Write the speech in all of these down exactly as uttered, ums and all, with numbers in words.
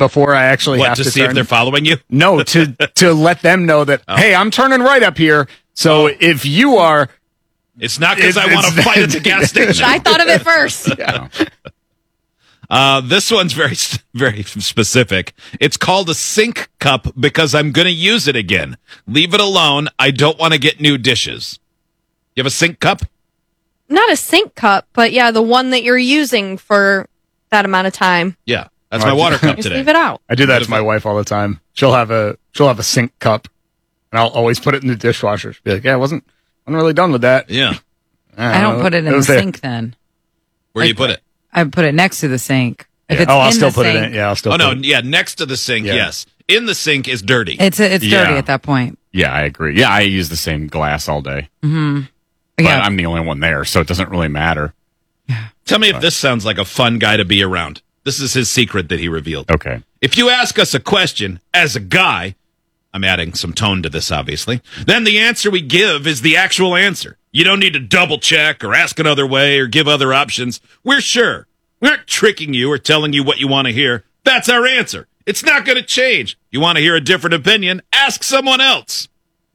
before I actually What, have to to see turn. if they're following you? No, to to let them know that, Oh. hey, I'm turning right up here. So if you are... It's not because It's- I want to it's- fight at the gas station. I thought of it first. Yeah. Uh, this one's very, very specific. It's called a sink cup because I'm going to use it again. Leave it alone. I don't want to get new dishes. You have a sink cup? Not a sink cup, but yeah, the one that you're using for that amount of time. Yeah, that's Oh, my I water just- cup Just today. leave it out. I do that to my wife all the time. She'll have a she'll have a sink cup, and I'll always put it in the dishwasher. She'll be like, yeah, I wasn't, wasn't really done with that. Yeah. I don't put it in the was there. sink then. Where do you put it? I put it next to the sink. If Yeah. it's Oh, I'll in still the put it sink, in. Yeah, I'll still Oh, put no. it. Yeah, next to the sink, Yeah. yes. In the sink is dirty. It's it's Yeah. dirty at that point. Yeah, I agree. Yeah, I use the same glass all day. Mm-hmm. But Yeah. I'm the only one there, so it doesn't really matter. Tell me if this sounds like a fun guy to be around. This is his secret that he revealed. Okay. If you ask us a question as a guy, I'm adding some tone to this, obviously, then the answer we give is the actual answer. You don't need to double check or ask another way or give other options. We're sure. We aren't tricking you or telling you what you want to hear. That's our answer. It's not going to change. You want to hear a different opinion? Ask someone else.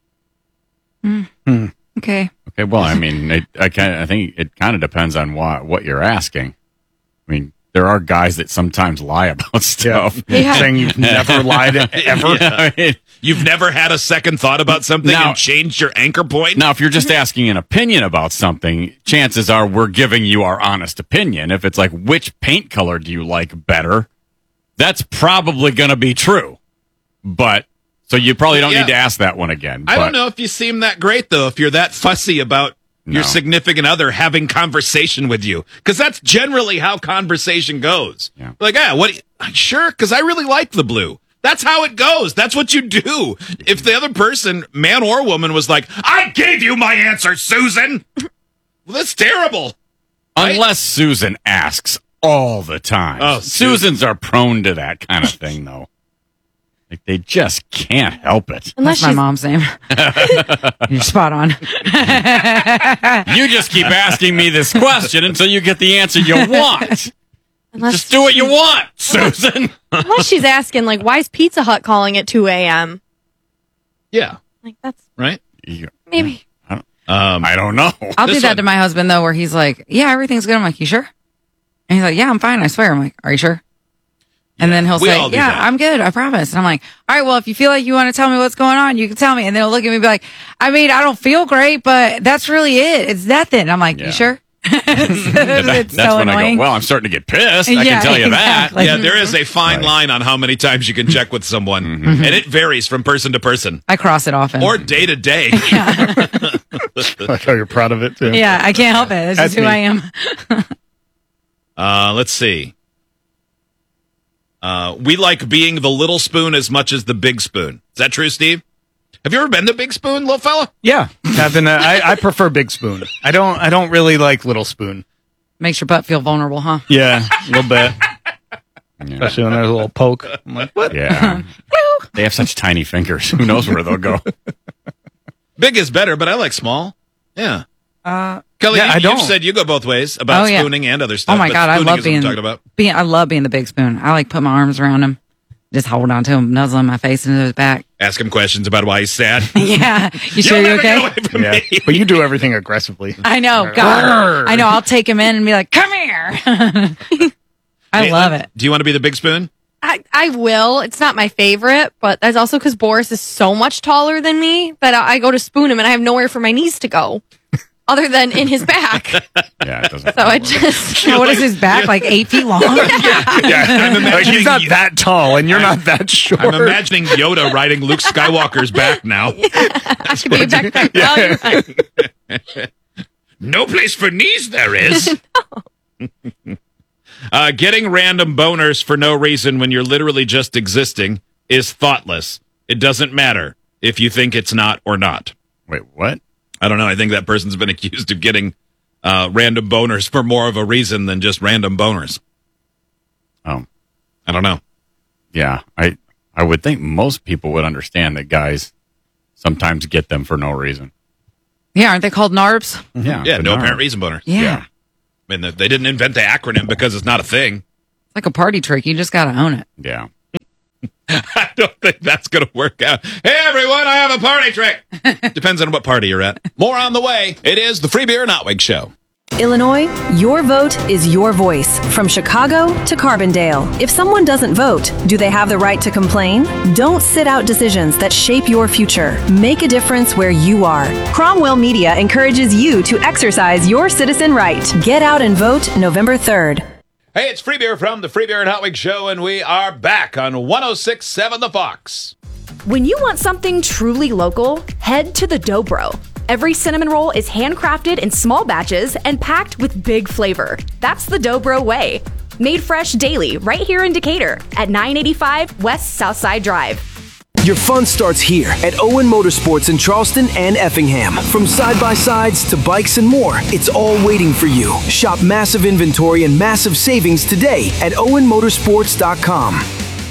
Okay. Okay. Well, I mean, it, I kind I think it kind of depends on what what you're asking. I mean, there are guys that sometimes lie about stuff. Yeah. Saying you've never lied ever. Yeah, I mean, You've never had a second thought about something Now- and changed your anchor point? now, if you're just asking an opinion about something, chances are we're giving you our honest opinion. If it's like, which paint color do you like better? That's probably going to be true. But so you probably don't Yeah. need to ask that one again. I but- don't know if you seem that great, though, if you're that fussy about No. your significant other having conversation with you. Because that's generally how conversation goes. Yeah. Like, ah, what? do you- Sure, because I really like the blue. That's how it goes. That's what you do. If the other person, man or woman, was like, I gave you my answer, Susan. Well, that's terrible. Right? Unless Susan asks all the time. Oh, Susans are prone to that kind of thing, though. Like, they just can't help it. Unless That's my she's mom's name. You're spot on. You just keep asking me this question until you get the answer you want. unless, Just do what you want, Susan. unless she's asking, like, why is Pizza Hut calling at two a.m.? Yeah. Like, that's Right? You- maybe. Um, I don't know. I'll do This that one- to my husband though, where he's like, "Yeah, everything's good." I'm like, "You sure?" And he's like, "Yeah, I'm fine. I swear." I'm like, "Are you sure?" And then he'll we say, all do "Yeah, that. I'm good. I promise." And I'm like, "All right, well, if you feel like you want to tell me what's going on, you can tell me." And then he'll look at me and be like, "I mean, I don't feel great, but that's really it. It's nothing." And I'm like, Yeah. "You sure?" Yeah, that- it's that's so when I annoying. go, well, I'm starting to get pissed. I Yeah, can tell you exactly. yeah, there is a fine line on how many times you can check with someone. And it varies from person to person I cross it often. or day to day. I like how you're proud of it, too. yeah, I can't help it. It's That's just who me. I am. Uh, let's see. Uh, we like being the little spoon as much as the big spoon. Is that true, Steve? Have you ever been the big spoon, little fella? Yeah. I've been, uh, I, I prefer Big Spoon. I don't I don't really like Little Spoon. Makes your butt feel vulnerable, huh? Yeah, a little bit. Yeah. Especially when there's a little poke. I'm like, what? Yeah. They have such tiny fingers. Who knows where they'll go? Big is better, but I like small. Yeah. Uh, Kelly, Yeah, you, I don't. you've said you go both ways about Oh, yeah. spooning and other stuff. oh my but god, I spooning love is what I'm being, talking about. being. I love being the big spoon. I like put my arms around him, just hold on to him, nuzzle my face into his back. Ask him questions about why he's sad. Yeah, you sure You'll you're never okay? get away from Yeah. me. But you do everything aggressively. I know, God. I know. I'll take him in and be like, "Come here." I Hey, love it. Do you want to be the big spoon? I, I will. It's not my favorite, but that's also because Boris is so much taller than me that I, I go to spoon him and I have nowhere for my knees to go other than in his back. Yeah, it doesn't. So I just. Now, what is his back? Like eight feet long? I'm Like, imagining, he's not that tall, and you're not that short. I'm imagining Yoda riding Luke Skywalker's back now. I could be a backpack. Well, you're right. No place for knees there is. uh, getting random boners for no reason when you're literally just existing is thoughtless. It doesn't matter if you think it's not or not. Wait, what? I don't know. I think that person's been accused of getting uh, random boners for more of a reason than just random boners. Oh, I don't know. yeah. I I would think most people would understand that guys sometimes get them for no reason. Yeah, aren't they called N A R Bs? Yeah. Yeah, but no no. apparent reason boner. Yeah. Yeah. I mean, they didn't invent the acronym because it's not a thing. It's like a party trick. You just got to own it. Yeah. I don't think that's going to work out. Hey, everyone, I have a party trick. Depends on what party you're at. More on the way. It is the Free Beer and Hotwig Show. Illinois, your vote is your voice. From Chicago to Carbondale. If someone doesn't vote, do they have the right to complain? Don't sit out decisions that shape your future. Make a difference where you are. Cromwell Media encourages you to exercise your citizen right. Get out and vote November third. Hey, it's Free Beer from the Free Beer and Hotwig Show, and we are back on one oh six point seven The Fox. When you want something truly local, head to the Dobro. Every cinnamon roll is handcrafted in small batches and packed with big flavor. That's the Dobro way. Made fresh daily right here in Decatur at nine eighty-five West Southside Drive. Your fun starts here at Owen Motorsports in Charleston and Effingham. From side-by-sides to bikes and more, it's all waiting for you. Shop massive inventory and massive savings today at owen motorsports dot com.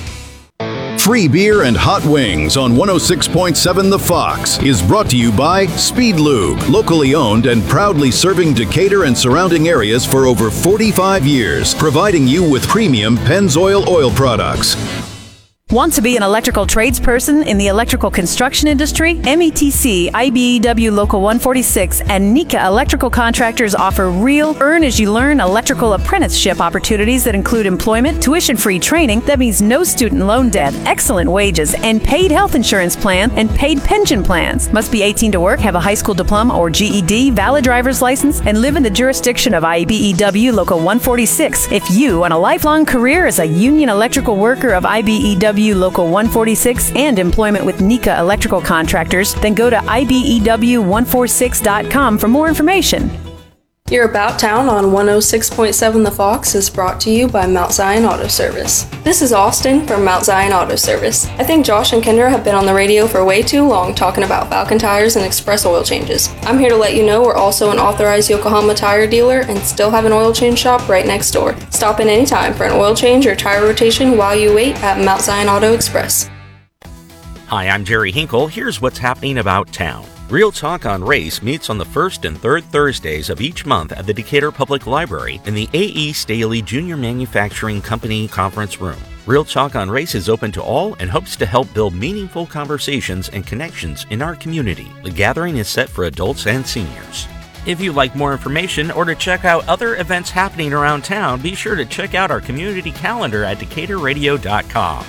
Free Beer and Hot Wings on one oh six point seven The Fox is brought to you by Speed Lube, locally owned and proudly serving Decatur and surrounding areas for over forty-five years, providing you with premium Pennzoil oil products. Want to be an electrical tradesperson in the electrical construction industry? M E T C, I B E W Local one forty-six, and Nika Electrical Contractors offer real earn-as-you-learn electrical apprenticeship opportunities that include employment, tuition-free training that means no student loan debt, excellent wages, and paid health insurance plan and paid pension plans. Must be eighteen to work, have a high school diploma or G E D, valid driver's license, and live in the jurisdiction of I B E W Local one forty-six. If you want a lifelong career as a union electrical worker of I B E W Local one forty-six and employment with Nika Electrical Contractors, then go to I B E W one forty-six dot com for more information. Your About Town on one oh six point seven The Fox is brought to you by Mount Zion Auto Service. This is Austin from Mount Zion Auto Service. I think Josh and Kendra have been on the radio for way too long talking about Falcon tires and express oil changes. I'm here to let you know we're also an authorized Yokohama tire dealer and still have an oil change shop right next door. Stop in anytime for an oil change or tire rotation while you wait at Mount Zion Auto Express. Hi, I'm Jerry Hinkle. Here's what's happening about town. Real Talk on Race meets on the first and third Thursdays of each month at the Decatur Public Library in the A E. Staley Junior Manufacturing Company Conference Room. Real Talk on Race is open to all and hopes to help build meaningful conversations and connections in our community. The gathering is set for adults and seniors. If you'd like more information or to check out other events happening around town, be sure to check out our community calendar at decatur radio dot com.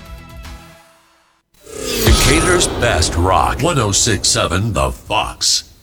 Decatur's best rock. one oh six point seven The Fox.